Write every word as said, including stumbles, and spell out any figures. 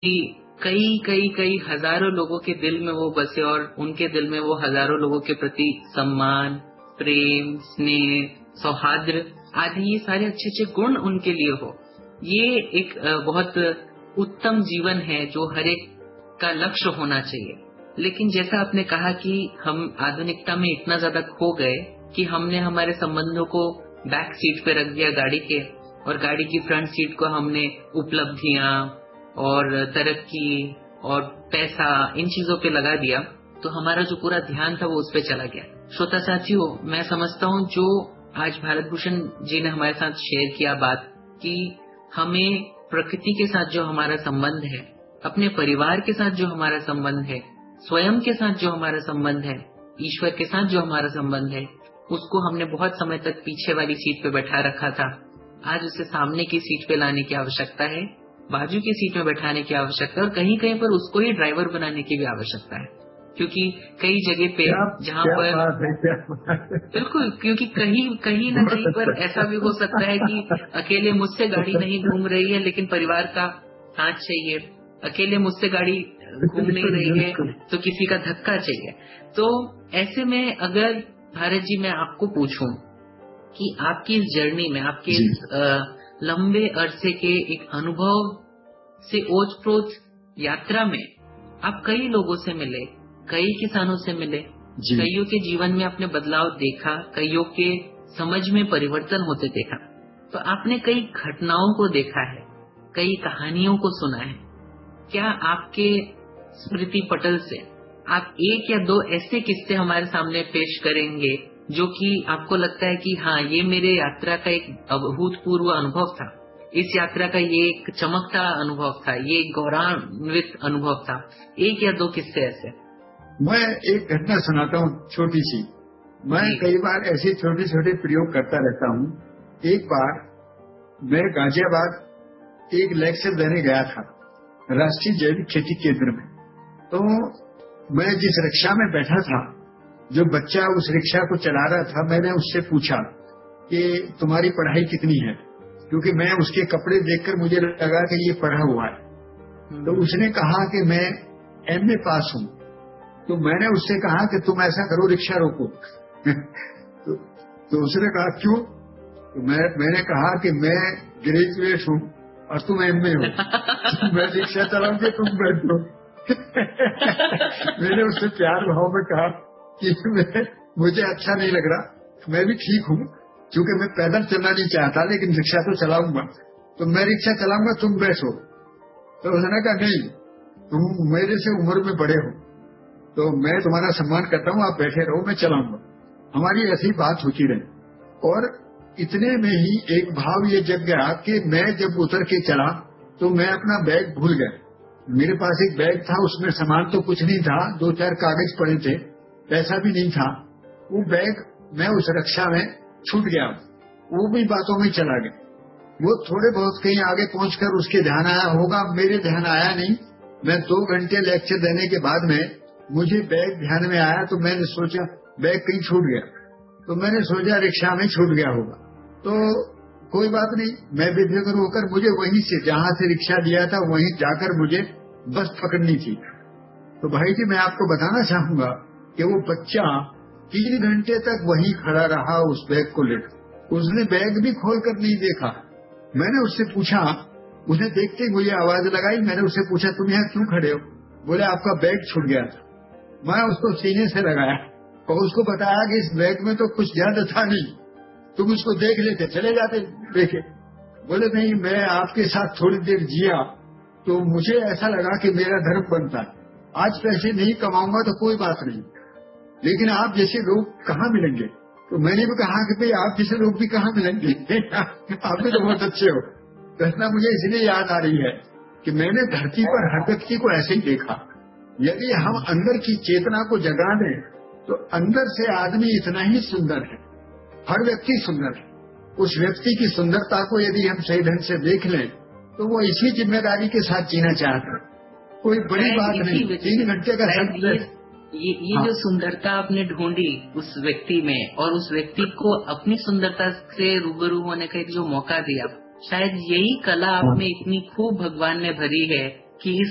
कई कई कई हजारों लोगों के दिल में वो बसे और उनके दिल में वो हजारों लोगों के प्रति सम्मान, प्रेम, स्नेह, सौहार्द आदि ये सारे अच्छे अच्छे गुण उनके लिए हो। ये एक बहुत उत्तम जीवन है जो हर एक का लक्ष्य होना चाहिए। लेकिन जैसा आपने कहा कि हम आधुनिकता में इतना ज्यादा खो गए कि हमने हमारे संबंधों को बैक सीट पे रख दिया गाड़ी के, और गाड़ी की फ्रंट सीट को हमने उपलब्धियां और तरक्की और पैसा इन चीजों पे लगा दिया, तो हमारा जो पूरा ध्यान था वो उस पे चला गया। श्रोता साथियों, मैं समझता हूँ जो आज भारत भूषण जी ने हमारे साथ शेयर किया बात कि हमें प्रकृति के साथ जो हमारा संबंध है, अपने परिवार के साथ जो हमारा संबंध है, स्वयं के साथ जो हमारा संबंध है, ईश्वर के साथ जो हमारा संबंध है, उसको हमने बहुत समय तक पीछे वाली सीट पे बैठा रखा था। आज उसे सामने की सीट पे लाने की आवश्यकता है, बाजू की सीट में बैठाने की आवश्यकता है, और कहीं कहीं पर उसको ही ड्राइवर बनाने की भी आवश्यकता है। क्योंकि कई जगह पे जहाँ पर बिल्कुल, क्योंकि कहीं कहीं ना कहीं पर ऐसा भी हो सकता है कि अकेले मुझसे गाड़ी नहीं घूम रही है लेकिन परिवार का साथ चाहिए, अकेले मुझसे गाड़ी घूम नहीं रही है तो किसी का धक्का चाहिए। तो ऐसे में अगर भारत जी मैं आपको पूछूं कि आपकी इस जर्नी में, आपके इस लंबे अरसे के एक अनुभव से ओतप्रोत यात्रा में आप कई लोगों से मिले, कई किसानों से मिले, कईयों के जीवन में आपने बदलाव देखा, कईयों के समझ में परिवर्तन होते देखा, तो आपने कई घटनाओं को देखा है, कई कहानियों को सुना है। क्या आपके स्मृति पटल से आप एक या दो ऐसे किस्से हमारे सामने पेश करेंगे जो कि आपको लगता है कि हाँ, ये मेरे यात्रा का एक अभूतपूर्व अनुभव था, इस यात्रा का ये एक चमकता अनुभव था, ये एक गौरवान्वित अनुभव था? एक या दो किस्से ऐसे। मैं एक घटना सुनाता हूँ छोटी सी। मैं कई बार ऐसे छोटे छोटे प्रयोग करता रहता हूँ। एक बार मैं गाजियाबाद एक लेक्चर देने गया था राष्ट्रीय जैविक खेती केंद्र में। तो मैं जिस रिक्शा में बैठा था, जो बच्चा उस रिक्शा को चला रहा था, मैंने उससे पूछा कि तुम्हारी पढ़ाई कितनी है, क्योंकि मैं उसके कपड़े देखकर मुझे लगा कि ये पढ़ा हुआ है। तो उसने कहा कि मैं एमए पास हूँ। तो मैंने उससे कहा कि तुम ऐसा करो, रिक्शा रोको। तो, तो उसने कहा क्यों? तो मैं मैंने कहा कि मैं ग्रेजुएट हूँ और तुम एमए हो, तो मैं रिक्शा चलाऊंगी, तुम बैठो। मैंने उससे प्यार भाव में कहा कि मैं, मुझे अच्छा नहीं लग रहा, मैं भी ठीक हूँ, क्योंकि मैं पैदल चलना नहीं चाहता, लेकिन रिक्शा तो चलाऊंगा, तो मैं रिक्शा चलाऊंगा, तुम बैठो। तो उसने कहा नहीं, तुम मेरे से उम्र में बड़े हो, तो मैं तुम्हारा सम्मान करता हूँ, आप बैठे रहो, मैं चलाऊंगा। हमारी ऐसी बात होती रही। और इतने में ही एक भाव ये जग गया कि मैं जब उतर के चला तो मैं अपना बैग भूल गया। मेरे पास एक बैग था, उसमें सामान तो कुछ नहीं था, दो चार कागज पड़े थे, पैसा भी नहीं था। वो बैग मैं उस रक्षा में छूट गया, वो भी बातों में चला गया। वो थोड़े बहुत कहीं आगे पहुंचकर उसके ध्यान आया होगा, मेरे ध्यान आया नहीं। मैं दो घंटे लेक्चर देने के बाद में मुझे बैग ध्यान में आया, तो मैंने सोचा बैग कहीं छूट गया, तो मैंने सोचा रिक्शा में छूट गया होगा। तो कोई बात नहीं, मैं बेफिक्र होकर मुझे वहीं से, जहां से रिक्शा लिया था, वहीं जाकर मुझे बस पकड़नी थी। तो भाई जी, मैं आपको बताना चाहूंगा कि वो बच्चा तीन घंटे तक वहीं खड़ा रहा उस बैग को लेकर। उसने बैग भी खोलकर नहीं देखा। मैंने उससे पूछा, उसने देखते ही मुझे आवाज लगाई। मैंने उससे पूछा, तुम यहाँ क्यों खड़े हो? बोले आपका बैग छूट गया था। मैं उसको सीने से लगाया और उसको बताया कि इस बैग में तो कुछ ज्यादा था नहीं, तुम उसको देख लेते, चले जाते देखे। बोले नहीं, मैं आपके साथ थोड़ी देर जिया तो मुझे ऐसा लगा कि मेरा धर्म बनता है। आज पैसे नहीं कमाऊंगा तो कोई बात नहीं, लेकिन आप जैसे लोग कहाँ मिलेंगे? तो मैंने भी कहा कि भाई आप जैसे लोग भी कहाँ मिलेंगे? आप भी तो बहुत अच्छे हो। घटना मुझे इसलिए याद आ रही है कि मैंने धरती पर हर व्यक्ति को ऐसे ही देखा। यदि हम अंदर की चेतना को जगा दें तो अंदर से आदमी इतना ही सुंदर है, हर व्यक्ति सुंदर है। उस व्यक्ति की सुंदरता को यदि हम सही ढंग से देख लें तो वो इसी जिम्मेदारी के साथ जीना चाहता है। कोई बड़ी बात नहीं, तीन घंटे का समय। ये ये हाँ। जो सुंदरता आपने ढूंढी उस व्यक्ति में और उस व्यक्ति को अपनी सुंदरता से रूबरू होने का जो मौका दिया, शायद यही कला आप में इतनी खूब भगवान ने भरी है कि इस